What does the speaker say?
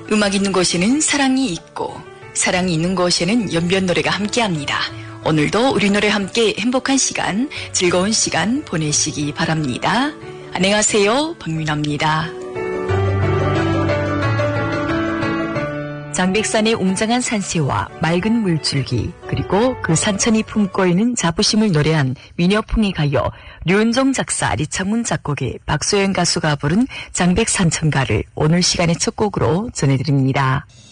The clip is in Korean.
음악 있는 곳에는 사랑이 있고 사랑이 있는 곳에는 연변 노래가 함께합니다. 오늘도 우리 노래 함께 행복한 시간, 즐거운 시간 보내시기 바랍니다. 안녕하세요, 박민아입니다. 장백산의 웅장한 산세와 맑은 물줄기, 그리고 그 산천이 품고 있는 자부심을 노래한 미녀풍이 가요, 류은종 작사, 리창문 작곡의 박소연 가수가 부른 장백산천가를 오늘 시간의 첫 곡으로 전해드립니다.